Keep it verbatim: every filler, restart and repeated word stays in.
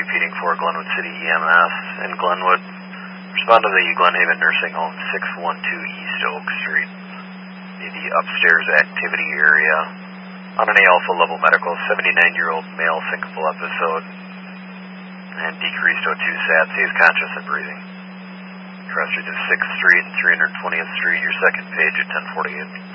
repeating for Glenwood City E M S in Glenwood. Respond to the Glenhaven Nursing Home, six one two East Oak Street, in the upstairs activity area. On an A alpha level medical, seventy-nine-year-old male syncopal episode, and decreased O two sats. He is conscious and breathing. Cross street to sixth Street and three hundred twentieth Street, your second page at ten forty-eight.